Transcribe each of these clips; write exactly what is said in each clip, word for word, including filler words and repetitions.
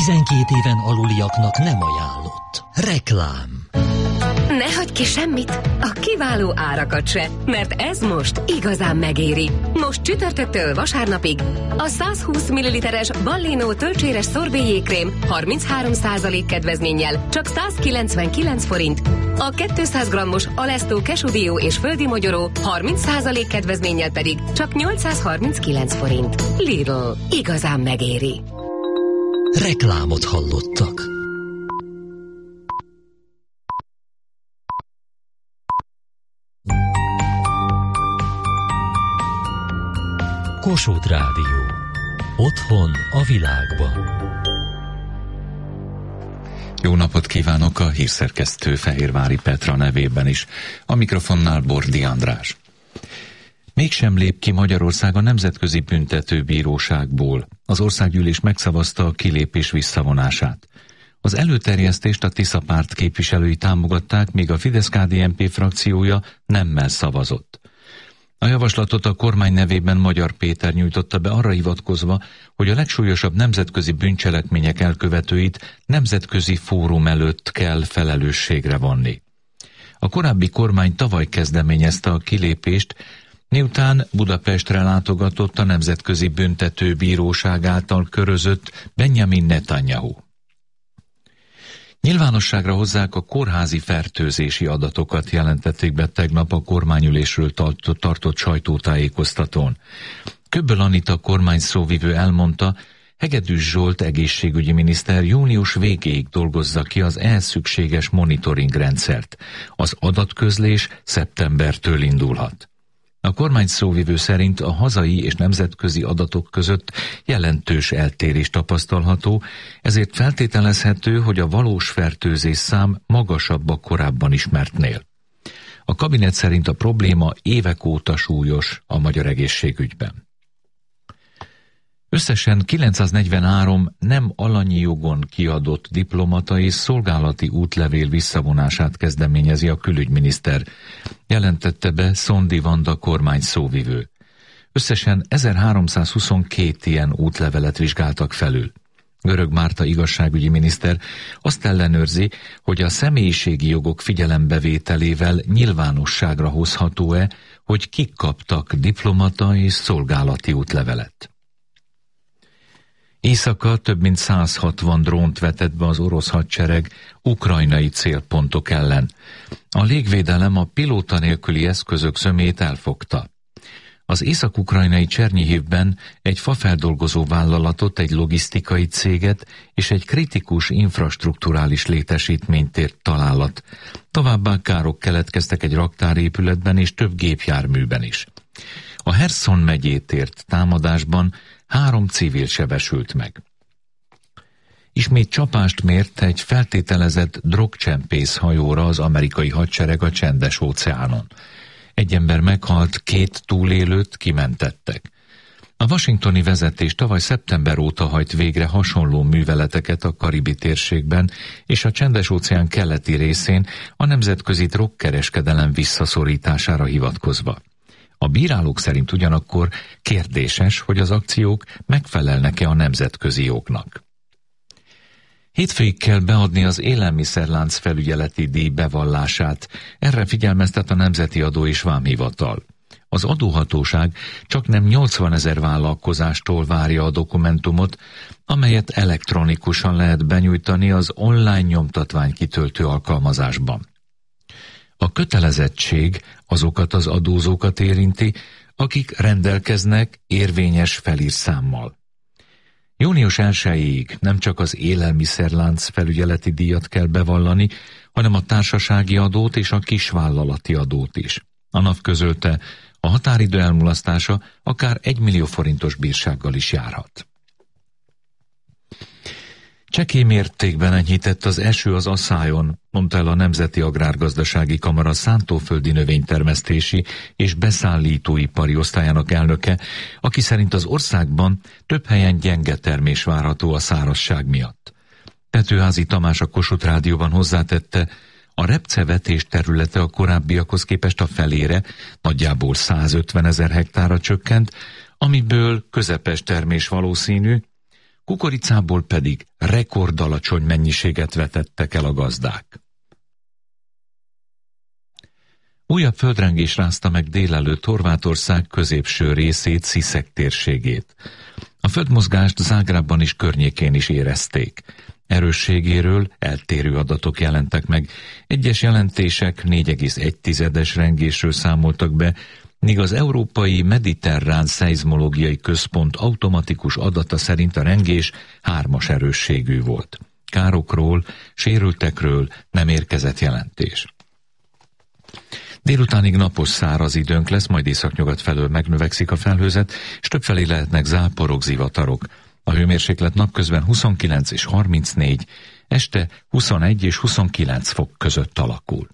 tizenkét éven aluliaknak nem ajánlott. Reklám. Ne hagyj ki semmit, a kiváló árakat se, mert ez most igazán megéri. Most csütörtöktől vasárnapig a száz húsz milliliteres Ballino tölcséres szorbéjékrém harminchárom százalék kedvezménnyel csak százkilencvenkilenc forint, a kétszáz grammos Alesto kesudió és földi mogyoró harminc százalék kedvezménnyel pedig csak nyolcszázharminckilenc forint. Lidl, igazán megéri. Reklámot hallottak. Kossuth Rádió. Otthon a világban. Jó napot kívánok a hírszerkesztő Fehérvári Petra nevében is. A mikrofonnál Bordi András. Mégsem lép ki Magyarország a Nemzetközi Büntetőbíróságból. Az országgyűlés megszavazta a kilépés visszavonását. Az előterjesztést a Tisza párt képviselői támogatták, míg a Fidesz-ká dé en pé frakciója nemmel szavazott. A javaslatot a kormány nevében Magyar Péter nyújtotta be arra hivatkozva, hogy a legsúlyosabb nemzetközi bűncselekmények elkövetőit nemzetközi fórum előtt kell felelősségre vonni. A korábbi kormány tavaly kezdeményezte a kilépést, miután Budapestre látogatott a Nemzetközi Büntetőbíróság által körözött Benjamin Netanyahu. Nyilvánosságra hozzák a kórházi fertőzési adatokat, jelentették be tegnap a kormányülésről tartott, tartott sajtótájékoztatón. Köbbel Anita kormány szóvivő elmondta, Hegedűs Zsolt egészségügyi miniszter június végéig dolgozza ki az ehhez szükséges monitoring rendszert. Az adatközlés szeptembertől indulhat. A kormány szóvivő szerint a hazai és nemzetközi adatok között jelentős eltérés tapasztalható, ezért feltételezhető, hogy a valós fertőzés szám magasabb a korábban ismertnél. A kabinet szerint a probléma évek óta súlyos a magyar egészségügyben. Összesen kilencszáznegyvenhárom nem alanyi jogon kiadott diplomata és szolgálati útlevél visszavonását kezdeményezi a külügyminiszter, jelentette be Szondi Vanda kormány szóvivő. Összesen ezerháromszázhuszonkettő ilyen útlevelet vizsgáltak felül. Görög Márta igazságügyi miniszter azt ellenőrzi, hogy a személyiségi jogok figyelembevételével nyilvánosságra hozható-e, hogy kik kaptak diplomata és szolgálati útlevelet. Éjszaka több mint száz hatvan drónt vetett be az orosz hadsereg ukrajnai célpontok ellen. A légvédelem a pilóta nélküli eszközök zömét elfogta. Az észak-ukrajnai Csernyihivben egy fafeldolgozó vállalatot, egy logisztikai céget és egy kritikus infrastrukturális létesítményt ért találat. Továbbá károk keletkeztek egy raktárépületben és több gépjárműben is. A Herson megyét ért támadásban három civil sebesült meg. Ismét csapást mért egy feltételezett drogcsempész hajóra az amerikai hadsereg a Csendes-óceánon. Egy ember meghalt, két túlélőt kimentettek. A washingtoni vezetés tavaly szeptember óta hajt végre hasonló műveleteket a karibi térségben és a Csendes-óceán keleti részén a nemzetközi drogkereskedelem visszaszorítására hivatkozva. A bírálók szerint ugyanakkor kérdéses, hogy az akciók megfelelnek-e a nemzetközi jognak. Hétfőig kell beadni az élelmiszerlánc felügyeleti díj bevallását, erre figyelmeztet a Nemzeti Adó és Vámhivatal. Az adóhatóság csaknem nyolcvanezer vállalkozástól várja a dokumentumot, amelyet elektronikusan lehet benyújtani az online nyomtatványkitöltő alkalmazásban. A kötelezettség azokat az adózókat érinti, akik rendelkeznek érvényes felírszámmal. június elsejéig nem csak az élelmiszerlánc felügyeleti díjat kell bevallani, hanem a társasági adót és a kisvállalati adót is. A NAV közölte, a határidő elmulasztása akár egymillió forintos bírsággal is járhat. Csekély mértékben enyhített az eső az Aszályon, mondta el a Nemzeti Agrárgazdasági Kamara szántóföldi növénytermesztési és beszállítóipari osztályának elnöke, aki szerint az országban több helyen gyenge termés várható a szárazság miatt. Petőházy Tamás a Kossuth Rádióban hozzátette, a repcevetés területe a korábbiakhoz képest a felére, nagyjából százötvenezer hektárra csökkent, amiből közepes termés valószínű, kukoricából pedig rekordalacsony mennyiséget vetettek el a gazdák. Újabb földrengés rázta meg délelőtt Horvátország középső részét, Sziszek térségét. A földmozgást Zágrábban is környékén is érezték. Erősségéről eltérő adatok jelentek meg. Egyes jelentések négy egész egy tizedes rengésről számoltak be, míg az Európai Mediterrán Szeizmológiai Központ automatikus adata szerint a rengés hármas erősségű volt. Károkról, sérültekről nem érkezett jelentés. Délutánig napos száraz időnk lesz, majd északnyugat felől megnövekszik a felhőzet, és többfelé lehetnek záporok, zivatarok. A hőmérséklet napközben huszonkilenc és harmincnégy, este huszonegy és huszonkilenc fok között alakul.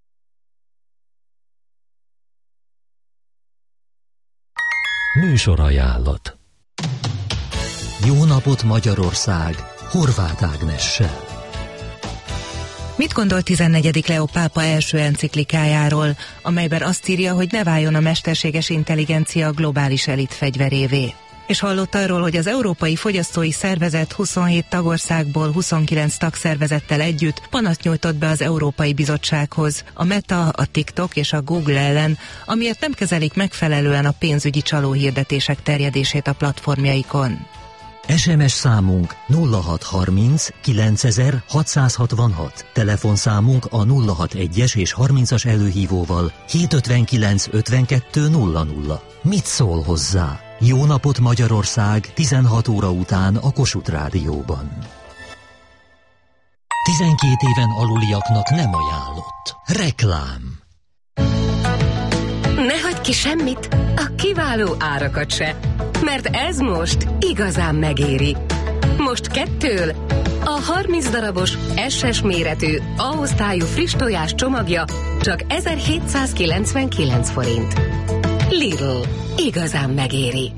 Műsorajánlat. Jó napot Magyarország, Horváth Ágnessel. Mit gondol tizennegyedik Leó pápa első enciklikájáról, amelyben azt írja, hogy ne váljon a mesterséges intelligencia globális elit fegyverévé? És hallott arról, hogy az Európai Fogyasztói Szervezet huszonhét tagországból huszonkilenc tagszervezettel együtt panaszt nyújtott be az Európai Bizottsághoz, a Meta, a TikTok és a Google ellen, amiért nem kezelik megfelelően a pénzügyi csalóhirdetések terjedését a platformjaikon. es em es számunk nulla hat harminc kilencezer hatszázhatvanhat, telefonszámunk a nulla hatvanas és harmincas előhívóval hétszázötvenkilenc ötvenkettő nulla nulla. Mit szól hozzá? Jó napot Magyarország tizenhat óra után a Kossuth Rádióban. tizenkét éven aluliaknak nem ajánlott. Reklám. Ne hagyd ki semmit, a kiváló árakat se, mert ez most igazán megéri. Most kettől a harminc darabos es es méretű A-osztályú friss tojás csomagja csak ezerhétszázkilencvenkilenc forint. Lidl, igazán megéri.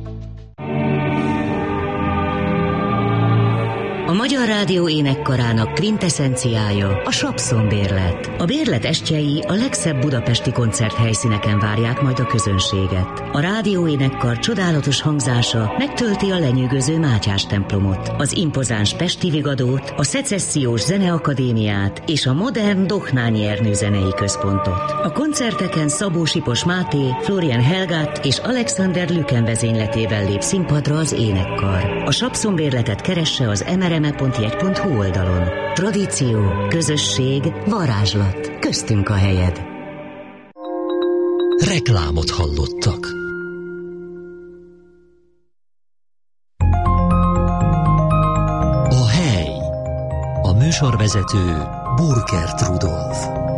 A Magyar Rádió énekkarának kvinteszenciája a Sapszon-bérlet. A bérlet estjei a legszebb budapesti koncerthelyszíneken várják majd a közönséget. A rádió énekkar csodálatos hangzása megtölti a lenyűgöző Mátyás templomot, az impozáns Pesti Vigadót, a Szecessziós Zeneakadémiát és a modern Dohnányi Ernő zenei központot. A koncerteken Szabó Sipos Máté, Florian Helgát és Alexander Lüken vezényletével lép színpadra az énekkar. A Sapszon-bérletet keresse az em er em e pont jegy pont hu oldalon. Tradíció, közösség, varázslat. Köztünk a helyed. Reklámot hallottak. A hely. A műsorvezető Burkert Rudolf.